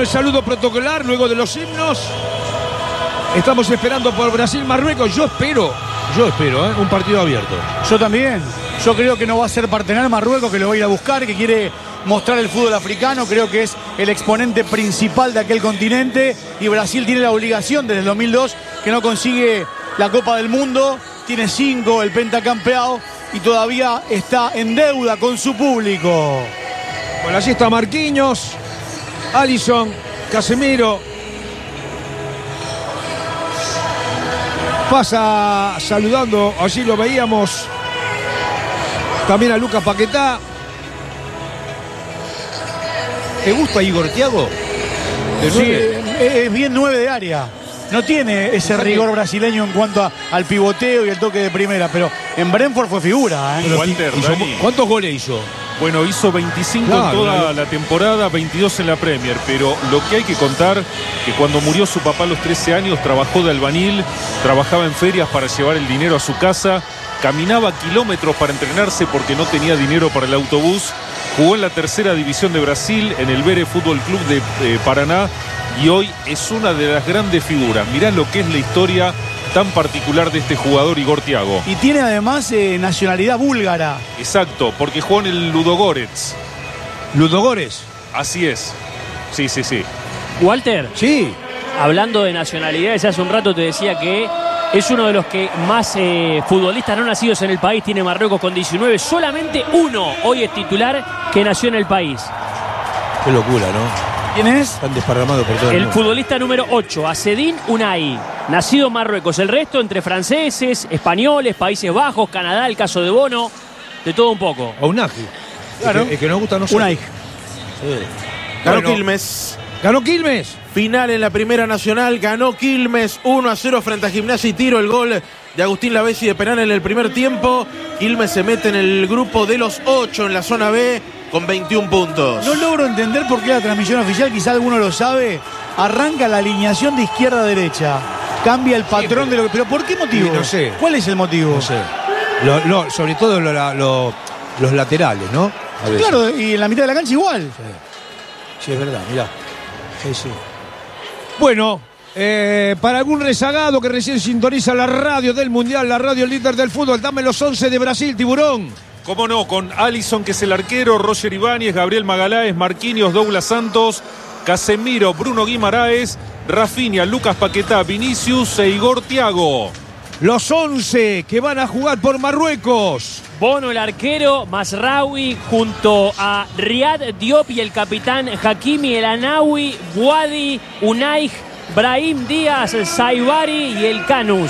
el saludo protocolar luego de los himnos. Estamos esperando por Brasil-Marruecos. Yo espero, un partido abierto. Yo también. Yo creo que no va a ser partener Marruecos, que lo va a ir a buscar, que quiere mostrar el fútbol africano. Creo que es el exponente principal de aquel continente. Y Brasil tiene la obligación desde el 2002, que no consigue la Copa del Mundo. Tiene 5, el pentacampeón, y todavía está en deuda con su público. Bueno, allí está Marquinhos, Alisson, Casemiro. Pasa saludando, allí lo veíamos. También a Lucas Paquetá. ¿Te gusta Igor Thiago? Sí, es bien 9 de área. No tiene ese rigor brasileño en cuanto al pivoteo y el toque de primera, pero en Brentford fue figura, ¿eh? Walter, ¿cuántos goles hizo? Bueno, hizo 25 en toda la temporada, 22 en la Premier, pero lo que hay que contar, que cuando murió su papá a los 13 años, trabajó de albañil, trabajaba en ferias para llevar el dinero a su casa, caminaba kilómetros para entrenarse porque no tenía dinero para el autobús, jugó en la tercera división de Brasil, en el Vélez Fútbol Club de Paraná, y hoy es una de las grandes figuras. Mirá lo que es la historia tan particular de este jugador, Igor Thiago. Y tiene además nacionalidad búlgara. Exacto, porque jugó en el Ludogorets. ¿Ludogorets? Así es. Sí. Walter. Sí. Hablando de nacionalidades, hace un rato te decía que es uno de los que más futbolistas no nacidos en el país tiene Marruecos con 19. Solamente uno hoy es titular que nació en el país. Qué locura, ¿no? ¿Quién es? Están desparramados por todo el El mundo. futbolista número 8, Azzedine Ounahi, nacido en Marruecos. El resto entre franceses, españoles, Países Bajos, Canadá, el caso de Bono, de todo un poco. Ounahi. Claro. El que nos gusta no sé. Ounahi. Sí. Ganó Bueno, Quilmes. Ganó Quilmes. Final en la Primera Nacional. Ganó Quilmes 1-0 frente a Gimnasia y Tiro. El gol de Agustín Lavesi de penal en el primer tiempo. Quilmes se mete en el grupo de los 8 en la zona B con 21 puntos. No logro entender por qué la transmisión oficial, quizá alguno lo sabe, arranca la alineación de izquierda a derecha. Cambia el patrón de lo que... ¿Pero por qué motivo? Sí, no sé. ¿Cuál es el motivo? No sé. Sobre todo los laterales, ¿no? A veces. Claro, y en la mitad de la cancha igual. Sí, es verdad, mirá. Sí. Bueno, para algún rezagado que recién sintoniza la radio del Mundial, la radio líder del fútbol, dame los 11 de Brasil, Tiburón. Cómo no, con Alisson, que es el arquero, Roger Ibáñez, Gabriel Magaláes, Marquinhos, Douglas Santos, Casemiro, Bruno Guimaraes, Rafinha, Lucas Paquetá, Vinicius e Igor Thiago. Los 11 que van a jugar por Marruecos. Bono, el arquero, Masraoui, junto a Riyad Diop y el capitán Hakimi El Anaoui, Bouadi, Ounahi, Brahim Díaz, Saibari y el Canus.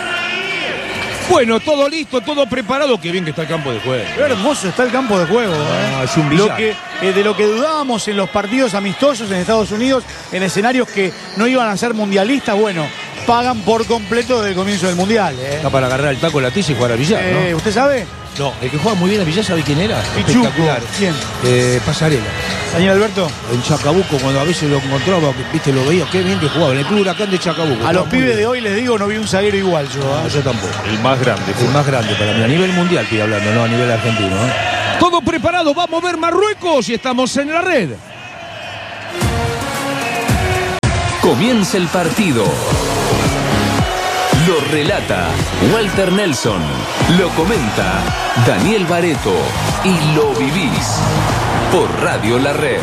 Bueno, todo listo, todo preparado. Qué bien que está el campo de juego. Qué hermoso está el campo de juego. Es un billar. De lo que dudábamos en los partidos amistosos en Estados Unidos, en escenarios que no iban a ser mundialistas, bueno, pagan por completo desde el comienzo del Mundial. Está para agarrar el taco, la tiza y jugar a billar, ¿no? ¿Usted sabe? No, el que juega muy bien a billar, ¿sabe quién era? Pichuco. Espectacular. ¿Quién? Pasarela. Daniel Alberto. En Chacabuco, cuando a veces lo encontraba, viste, lo veía, qué bien que jugaba. En el Club Huracán de Chacabuco. A los pibes de hoy les digo, no vi un zaguero igual yo. No, yo tampoco. El más grande. El más grande para mí. A nivel mundial estoy hablando, no a nivel argentino. Todo preparado, vamos a ver Marruecos y estamos en la red. Comienza el partido. Lo relata Walter Nelson. Lo comenta Daniel Bareto. Y lo vivís por Radio La Red.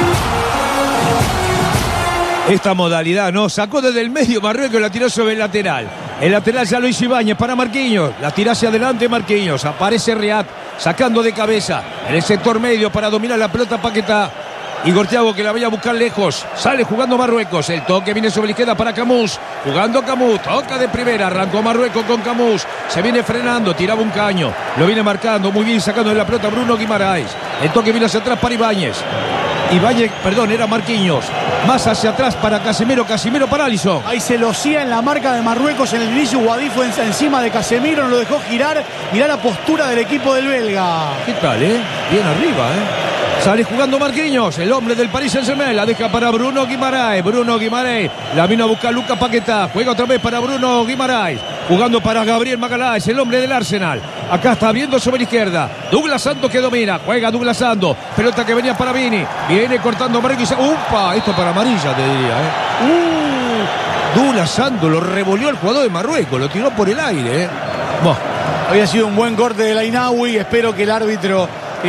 Esta modalidad, ¿no? Sacó desde el medio Marruecos y la tiró sobre el lateral. El lateral ya lo hizo Ibáñez para Marquinhos. La tira hacia adelante Marquinhos. Aparece Riyad sacando de cabeza en el sector medio para dominar la pelota Paquetá. Igor Thiago que la vaya a buscar lejos. Sale jugando Marruecos. El toque viene sobre la izquierda para Camus. Jugando Camus. Toca de primera. Arrancó Marruecos con Camus. Se viene frenando. Tiraba un caño. Lo viene marcando. Muy bien sacando de la pelota Bruno Guimaraes. El toque viene hacia atrás para Ibáñez. Era Marquinhos. Más hacia atrás para Casemiro. Casemiro para Alisson. Ahí se lucía en la marca de Marruecos en el inicio. Bouadi fue encima de Casemiro. No lo dejó girar. Mirá la postura del equipo del belga. ¿Qué tal, Bien arriba, Sale jugando Marquinhos, el hombre del Paris Saint-Germain. La deja para Bruno Guimaraes. La vino a buscar Lucas Paquetá. Juega otra vez para Bruno Guimaraes. Jugando para Gabriel Magaláes, el hombre del Arsenal. Acá está viendo sobre la izquierda. Douglas Santos que domina. Juega Douglas Santos. Pelota que venía para Vini. Viene cortando Marquinhos. ¡Upa! Esto para amarilla, te diría. Douglas Santos lo revolvió al jugador de Marruecos. Lo tiró por el aire. Bueno. Había sido un buen corte de Lainaui. Espero que el árbitro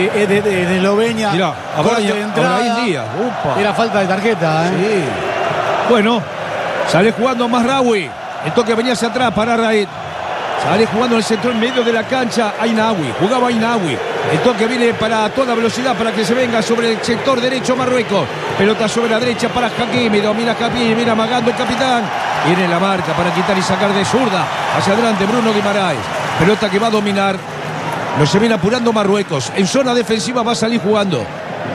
de Eslovenia. Mirá, corte de entrada. Abraham Díaz. Upa. Era falta de tarjeta. Sí. Bueno, sale jugando Mazraoui. El toque venía hacia atrás para Raid. Sale jugando en el centro en medio de la cancha Ainaoui. Jugaba Ainaoui. El toque viene para toda velocidad para que se venga sobre el sector derecho Marruecos. Pelota sobre la derecha para Hakimi. Domina Hakimi. Viene amagando el capitán. Viene la marca para quitar y sacar de zurda. Hacia adelante Bruno Guimaraes. Pelota que va a dominar. Lo se viene apurando Marruecos. En zona defensiva va a salir jugando.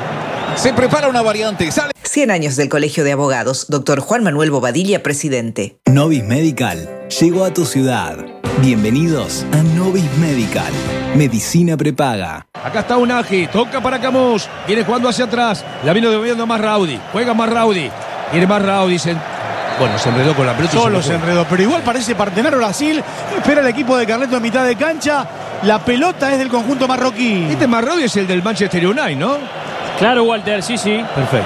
Se prepara una variante. Sale. 100 años del Colegio de Abogados. Doctor Juan Manuel Bobadilla, presidente. Novis Medical llegó a tu ciudad. Bienvenidos a Novis Medical. Medicina prepaga. Acá está Unagi. Toca para Camus. Viene jugando hacia atrás. La viene dominando Mazraoui. Juega Mazraoui. Viene Mazraoui. Bueno, se enredó con la pelota. Solo se enredó. Pero igual parece partener Brasil. Espera el equipo de Carleto en mitad de cancha. La pelota es del conjunto marroquí. Este Mazraoui es el del Manchester United, ¿no? Claro, Walter, sí. Perfecto.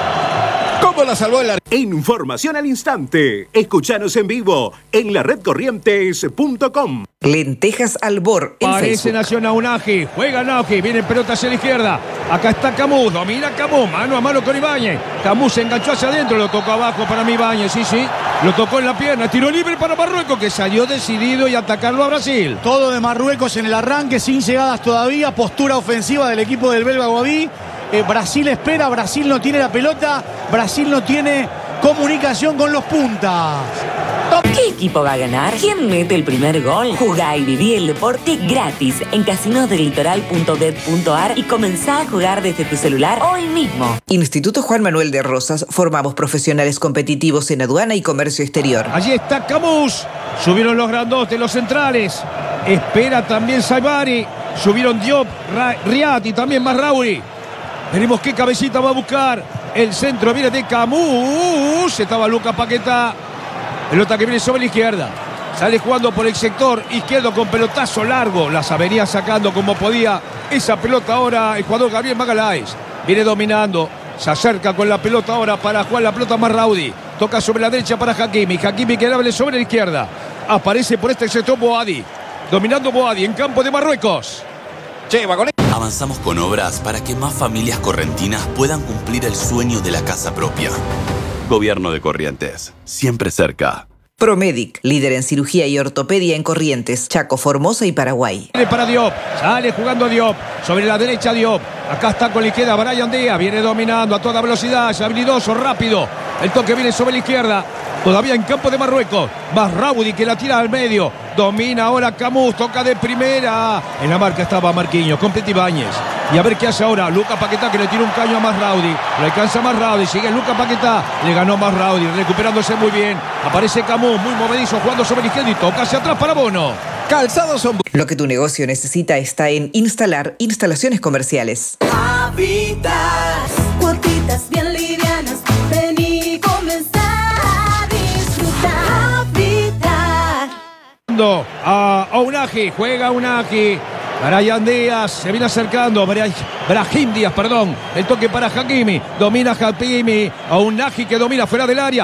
¿Cómo la salvó el Información al instante. Escuchanos en vivo en la redcorrientes.com. Lentejas Albor en Parece Facebook. Nación a Unagi. Juega Unagi. Viene pelota hacia la izquierda. Acá está Camus. Domina Camus. Mano a mano con Ibáñez. Camus se enganchó hacia adentro. Lo tocó abajo para mi Ibáñez. Sí. Lo tocó en la pierna. Tiro libre para Marruecos, que salió decidido y atacarlo a Brasil. Todo de Marruecos en el arranque, sin llegadas todavía. Postura ofensiva del equipo del belga Guaví. Brasil espera. Brasil no tiene la pelota. Brasil no tiene comunicación con los puntas. ¿Qué equipo va a ganar? ¿Quién mete el primer gol? Jugá y viví el deporte gratis en casinosdelitoral.bet.ar y comenzá a jugar desde tu celular hoy mismo. Instituto Juan Manuel de Rosas. Formamos profesionales competitivos en aduana y comercio exterior. Allí está Camus. Subieron los grandotes, los centrales. Espera también Saibari. Subieron Diop, Riad y también Mazraoui. Veremos qué cabecita va a buscar. El centro viene de Camus. Estaba Lucas Paquetá. Pelota que viene sobre la izquierda. Sale jugando por el sector izquierdo con pelotazo largo. Las venía sacando como podía. Esa pelota ahora el jugador Gabriel Magaláes. Viene dominando. Se acerca con la pelota ahora para jugar la pelota Mazraoui. Toca sobre la derecha para Hakimi. Hakimi que abre sobre la izquierda. Aparece por este sector Boadi. Dominando Boadi en campo de Marruecos. Avanzamos con obras para que más familias correntinas puedan cumplir el sueño de la casa propia. Gobierno de Corrientes, siempre cerca. Promedic, líder en cirugía y ortopedia en Corrientes, Chaco, Formosa y Paraguay. Para Diop, sale jugando Diop, sobre la derecha Diop, acá está con la izquierda Bryan Díaz, viene dominando a toda velocidad, es habilidoso, rápido, el toque viene sobre la izquierda, todavía en campo de Marruecos, Mazraoui que la tira al medio, domina ahora Camus, toca de primera, en la marca estaba Marquinhos, completa Ibáñez, y a ver qué hace ahora, Lucas Paquetá que le tira un caño a Mazraoui, lo alcanza Mazraoui, sigue Lucas Paquetá, le ganó Mazraoui, recuperándose muy bien, aparece Camus, muy movedizo, jugando sobre la izquierda y toca hacia atrás para Bono. Calzados son... Lo que tu negocio necesita está en Instalar Instalaciones Comerciales. Habitas, cuotitas bien livianas, vení y comenzá a disfrutar. Habitar. A Unagi, juega Unagi. Bryan Díaz se viene acercando. Brahim Díaz, perdón. El toque para Hakimi. Domina Hakimi. A Unagi que domina fuera del área.